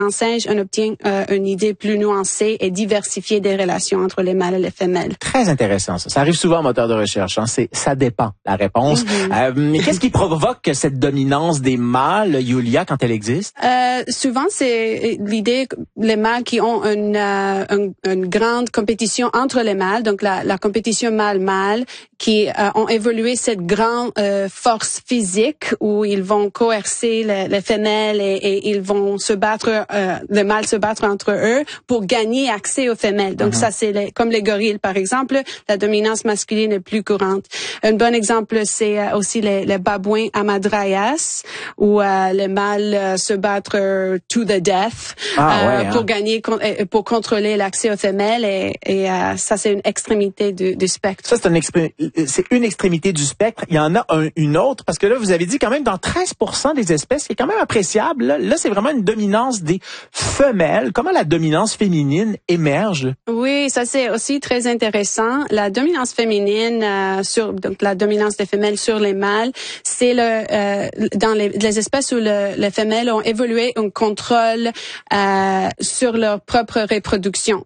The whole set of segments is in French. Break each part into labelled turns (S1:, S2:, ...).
S1: singe, on obtient une idée plus nuancée et diversifiée des relations entre les mâles et les femelles.
S2: Très intéressant, ça. Ça arrive souvent en moteur de recherche. Hein. Ça dépend, la réponse. Mais qu'est-ce qui provoque cette dominance des mâles, Yulia, quand elle existe?
S1: Souvent, c'est l'idée, les mâles qui ont une grande compétition entre les mâles, donc la compétition mâle-mâle, qui ont évolué cette grande force physique où ils vont coercer les femelles et ils vont se battre, les mâles se battre entre eux pour gagner accès aux femelles. Donc ça, c'est comme les gorilles, par exemple, la dominance masculine est plus courante. Un bon exemple, c'est aussi les babouins Hamadryas, où les mâles se battent to the death pour gagner, pour contrôler l'accès aux femelles et ça, c'est une extrémité du spectre.
S2: Ça, c'est une extrémité du spectre. Il y en a une autre, parce que là, vous avez dit quand même dans 13% des espèces, qui est quand même appréciable. Là, c'est vraiment une dominance des femelles. Comment la dominance féminine émerge? Oui,
S1: ça c'est aussi très intéressant. La dominance féminine donc la dominance des femelles sur les mâles, c'est dans les espèces où les femelles ont évolué un contrôle sur leur propre reproduction.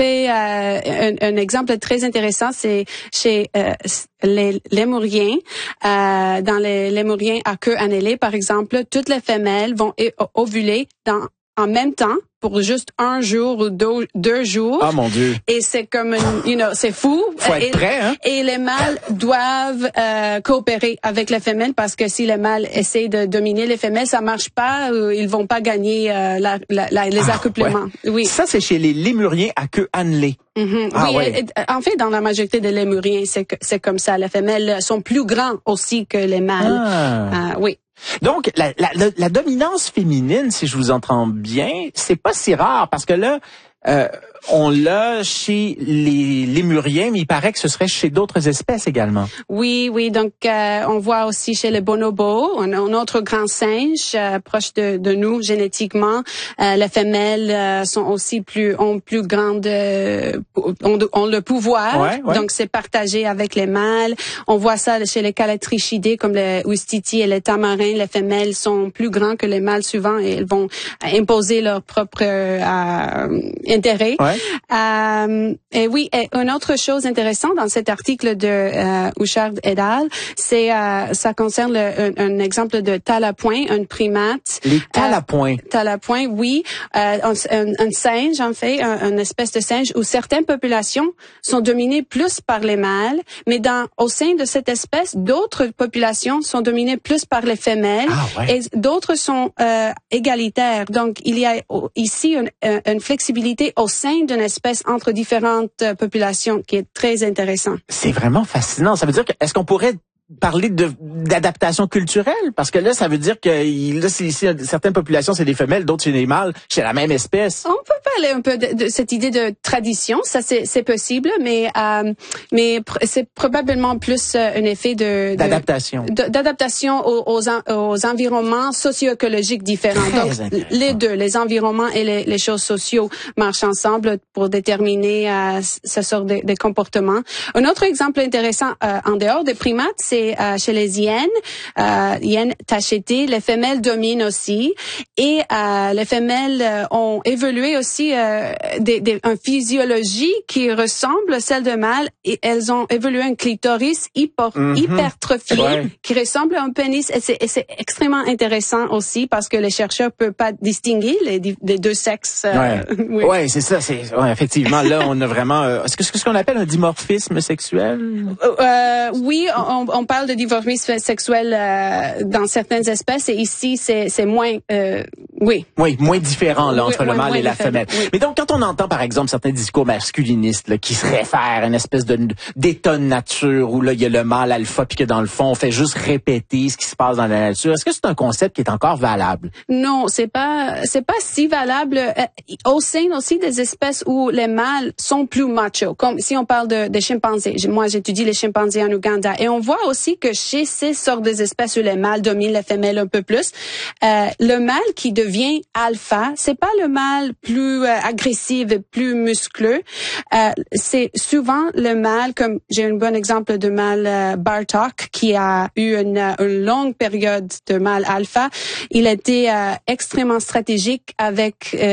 S1: Un exemple très intéressant, c'est chez les lémuriens. Dans les lémuriens à queue annelée, par exemple, toutes les femelles vont ovuler en même temps pour juste un jour ou deux jours.
S2: Ah, mon Dieu.
S1: Et c'est comme, c'est fou.
S2: Faut être prêt, hein?
S1: Et les mâles doivent coopérer avec les femelles parce que si les mâles essaient de dominer les femelles, ça marche pas, ils vont pas gagner les accouplements.
S2: Ouais.
S1: Oui.
S2: Ça, c'est chez les lémuriens à queue annelée.
S1: En fait, dans la majorité des lémuriens, c'est comme ça. Les femelles sont plus grands aussi que les mâles. Oui.
S2: Donc, la dominance féminine, si je vous entends bien, c'est pas si rare parce que là, on l'a chez les lémuriens, mais il paraît que ce serait chez d'autres espèces également.
S1: Oui. Donc, on voit aussi chez les bonobos, un autre grand singe proche de nous génétiquement. Les femelles sont aussi ont plus grande, ont le pouvoir. Ouais. Donc, c'est partagé avec les mâles. On voit ça chez les calatrichidés comme les oustitis et les tamarins. Les femelles sont plus grands que les mâles souvent et elles vont imposer leur propre intérêt. Ouais. Et oui, et une autre chose intéressante dans cet article de Houchard et al., c'est ça concerne un exemple de talapoin, un primate.
S2: Les talapoins.
S1: Talapoins, oui, un singe en fait, une espèce de singe où certaines populations sont dominées plus par les mâles, mais au sein de cette espèce, d'autres populations sont dominées plus par les femelles et d'autres sont égalitaires. Donc il y a ici une flexibilité au sein d'une espèce entre différentes populations qui est très intéressant.
S2: C'est vraiment fascinant. Ça veut dire est-ce qu'on pourrait parler d'adaptation culturelle? Parce que là, ça veut dire que là, certaines populations, c'est des femelles, d'autres, c'est des mâles, chez la même espèce.
S1: On peut parler un peu de cette idée de tradition. Ça, c'est possible, mais c'est probablement plus un effet
S2: d'adaptation.
S1: D'adaptation aux environnements socio-écologiques différents. Donc, les deux, les environnements et les choses sociaux marchent ensemble pour déterminer ce sort de comportements. Un autre exemple intéressant en dehors des primates, c'est chez les hyènes tachetées, les femelles dominent aussi et les femelles ont évolué aussi une physiologie qui ressemble à celle de mâles et elles ont évolué un clitoris hypertrophié qui ressemble à un pénis et c'est extrêmement intéressant aussi parce que les chercheurs peuvent pas distinguer les deux sexes.
S2: Oui, c'est ça. Effectivement, là, on a vraiment ce qu'on appelle un dimorphisme sexuel.
S1: Oui, on parle de dimorphisme sexuel dans certaines espèces et ici c'est moins
S2: moins différent là entre le mâle et la femelle. Oui. Mais donc quand on entend par exemple certains discours masculinistes là, qui se réfèrent à une espèce d'état de nature où là il y a le mâle alpha puis que dans le fond on fait juste répéter ce qui se passe dans la nature, est-ce que c'est un concept qui est encore valable?
S1: Non, c'est pas si valable au sein aussi des espèces où les mâles sont plus machos. Comme si on parle des chimpanzés. Moi j'étudie les chimpanzés en Ouganda et on voit aussi que chez ces sortes d'espèces où les mâles dominent les femelles un peu plus, le mâle qui devient alpha, c'est pas le mâle plus agressif et plus muscleux. C'est souvent le mâle, comme j'ai un bon exemple de mâle Bartok qui a eu une longue période de mâle alpha. Il a été extrêmement stratégique avec